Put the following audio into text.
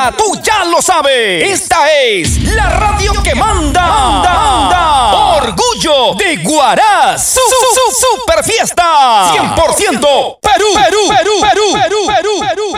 Ahora tú ya lo sabes. Esta es la radio que manda. Orgullo de Guaraz. Super fiesta. 100% Perú.